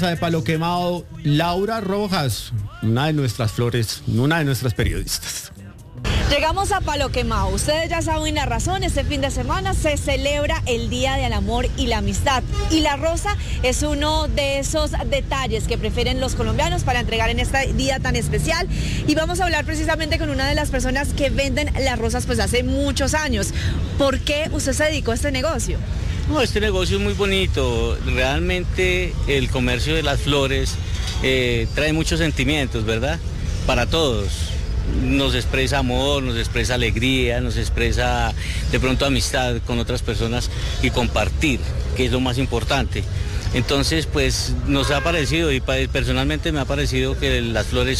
de Palo Quemado, Laura Rojas, una de nuestras flores, una de nuestras periodistas. Llegamos a Palo Quemado. Ustedes ya saben la razón. Este fin de semana se celebra el Día del Amor y la Amistad. Y la rosa es uno de esos detalles que prefieren los colombianos para entregar en este día tan especial. Y vamos a hablar precisamente con una de las personas que venden las rosas pues hace muchos años. ¿Por qué usted se dedicó a este negocio? No, este negocio es muy bonito. Realmente el comercio de las flores trae muchos sentimientos, ¿verdad? Para todos. Nos expresa amor, nos expresa alegría, nos expresa de pronto amistad con otras personas y compartir, que es lo más importante. Entonces, pues nos ha parecido, y personalmente me ha parecido que las flores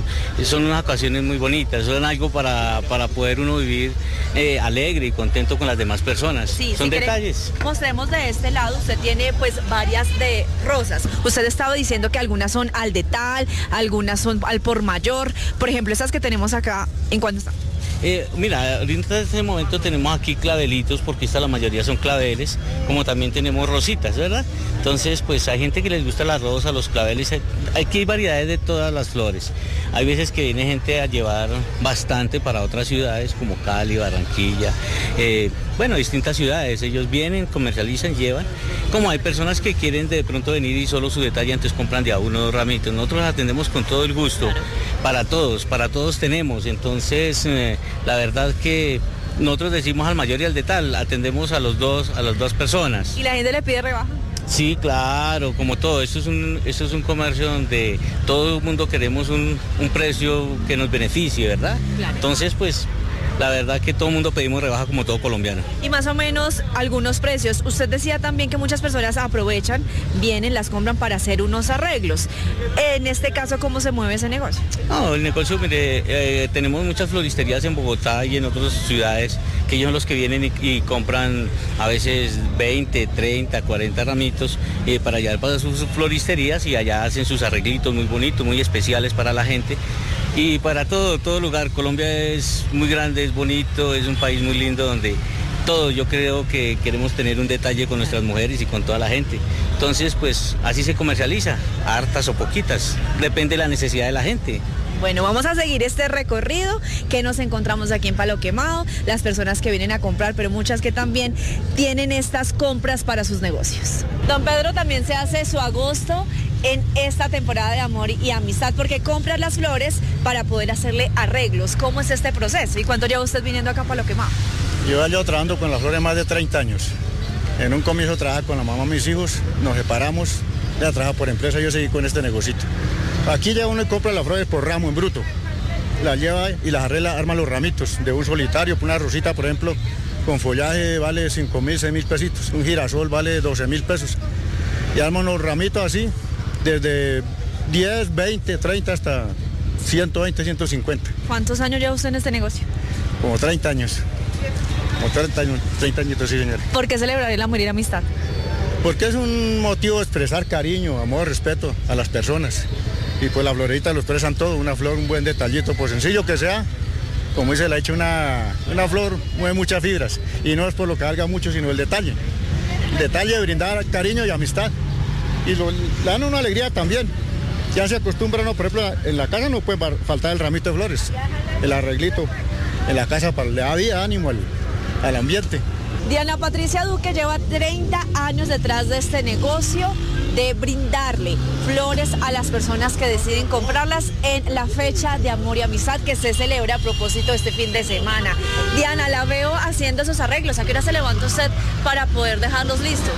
son unas ocasiones muy bonitas, son algo para poder uno vivir alegre y contento con las demás personas. Sí, son detalles. Mostremos de este lado, usted tiene pues varias de rosas. Usted estaba diciendo que algunas son al detal, algunas son al por mayor. Por ejemplo, estas que tenemos acá, ¿en cuánto están? Mira, ahorita en este momento tenemos aquí clavelitos, porque la mayoría son claveles, como también tenemos rositas, ¿verdad? Entonces, pues hay gente que les gusta la rosa, los claveles, aquí hay variedades de todas las flores. Hay veces que viene gente a llevar bastante para otras ciudades, como Cali, Barranquilla, distintas ciudades. Ellos vienen, comercializan, llevan. Como hay personas que quieren de pronto venir y solo su detalle, entonces compran de a uno o dos ramitos. Nosotros atendemos con todo el gusto, para todos tenemos. Entonces, la verdad que nosotros decimos al mayor y al detal, atendemos a las dos personas. ¿Y la gente le pide rebaja? Sí, claro, como todo, esto es un comercio donde todo el mundo queremos un precio que nos beneficie, ¿verdad? Claro. Entonces, pues, la verdad que todo el mundo pedimos rebaja como todo colombiano. Y más o menos algunos precios. Usted decía también que muchas personas aprovechan, vienen, las compran para hacer unos arreglos. En este caso, ¿cómo se mueve ese negocio? No, el negocio, mire, tenemos muchas floristerías en Bogotá y en otras ciudades, que ellos son los que vienen y compran a veces 20, 30, 40 ramitos para llevar para sus floristerías, y allá hacen sus arreglitos muy bonitos, muy especiales para la gente. Y para todo lugar. Colombia es muy grande, es bonito, es un país muy lindo donde todos, yo creo que queremos tener un detalle con nuestras mujeres y con toda la gente. Entonces, pues así se comercializa, hartas o poquitas, depende de la necesidad de la gente. Bueno, vamos a seguir este recorrido que nos encontramos aquí en Palo Quemado, las personas que vienen a comprar, pero muchas que también tienen estas compras para sus negocios. Don Pedro también se hace su agosto en esta temporada de amor y amistad, porque compra las flores para poder hacerle arreglos. ¿Cómo es este proceso? ¿Y cuánto lleva usted viniendo acá a Palo Quemado? Yo llevo trabajando con las flores más de 30 años. En un comienzo trabajaba con la mamá de mis hijos, nos separamos, ella trabaja por empresa, yo seguí con este negocito. Aquí ya uno compra las flores por ramo, en bruto. Las lleva y las arregla, arma los ramitos de un solitario. Una rosita, por ejemplo, con follaje vale 5.000, 6.000 pesitos. Un girasol vale 12.000 pesos. Y arman los ramitos así, desde 10, 20, 30 hasta 120, 150. ¿Cuántos años lleva usted en este negocio? Como 30 años. Como 30 años, sí, señor. ¿Por qué celebrar el amor y la amistad? Porque es un motivo de expresar cariño, amor, respeto a las personas. Y pues la florita lo expresan todo, una flor, un buen detallito, por sencillo que sea. Como dice, le ha hecho una flor, mueve muchas fibras. Y no es por lo que valga mucho, sino el detalle. El detalle de brindar cariño y amistad. Y le dan una alegría también. Ya se acostumbra, ¿no? Por ejemplo, en la casa no puede faltar el ramito de flores, el arreglito. En la casa le da vida, ánimo al ambiente. Diana Patricia Duque lleva 30 años detrás de este negocio de brindarle flores a las personas que deciden comprarlas en la fecha de amor y amistad que se celebra a propósito de este fin de semana. Diana, la veo haciendo esos arreglos. ¿A qué hora se levanta usted para poder dejarlos listos?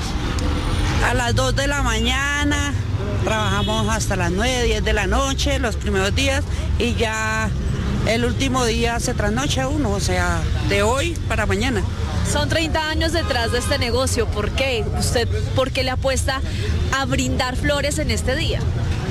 A las 2 de la mañana, trabajamos hasta las 9, 10 de la noche, los primeros días, y ya el último día se trasnocha uno, o sea, de hoy para mañana. Son 30 años detrás de este negocio. ¿Por qué? ¿Por qué le apuesta a brindar flores en este día?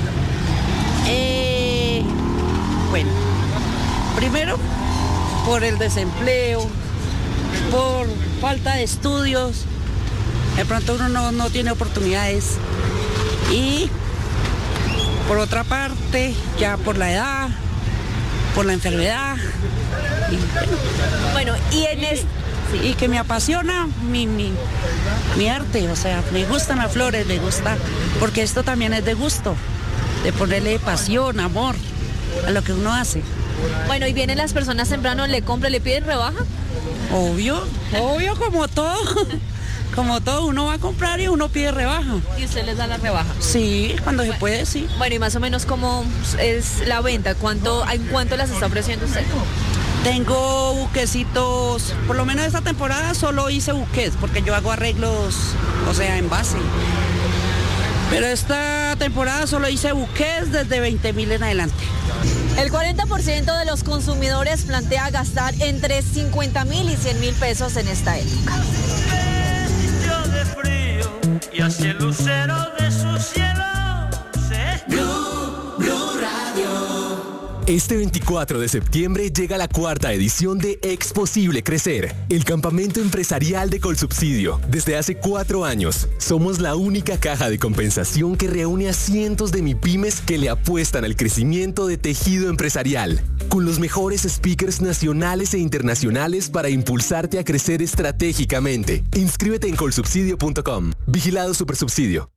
Bueno, primero por el desempleo, por falta de estudios, de pronto uno no tiene oportunidades, y por otra parte ya por la edad, por la enfermedad. Bueno, y y que me apasiona mi arte, o sea, me gustan las flores, me gusta, porque esto también es de gusto, de ponerle pasión, amor a lo que uno hace. Bueno, y vienen las personas temprano, le compran, le piden rebaja. Obvio, como todo. Como todo, uno va a comprar y uno pide rebaja. ¿Y usted les da la rebaja? Sí, cuando se puede, sí. Bueno, y más o menos cómo es la venta, ¿en cuánto las está ofreciendo usted? Tengo buquecitos, por lo menos esta temporada solo hice buques, porque yo hago arreglos, o sea, en base. Pero esta temporada solo hice buques desde 20.000 en adelante. El 40% de los consumidores plantea gastar entre 50.000 y 100.000 pesos en esta época. De frío y hacia el lucero de su cielo Blue Radio. Este 24 de septiembre llega la 4ª edición de Es Posible Crecer, el campamento empresarial de Colsubsidio. Desde hace 4 años, somos la única caja de compensación que reúne a cientos de MIPYMES que le apuestan al crecimiento de tejido empresarial, con los mejores speakers nacionales e internacionales para impulsarte a crecer estratégicamente. Inscríbete en colsubsidio.com. Vigilado Supersubsidio.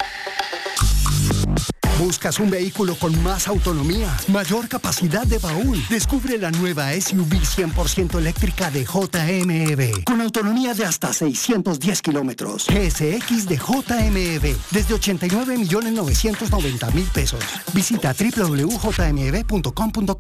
¿Buscas un vehículo con más autonomía, mayor capacidad de baúl? Descubre la nueva SUV 100% eléctrica de JMEV, con autonomía de hasta 610 kilómetros. GSX de JMEV, desde 89.990.000 pesos. Visita www.jmev.com.co.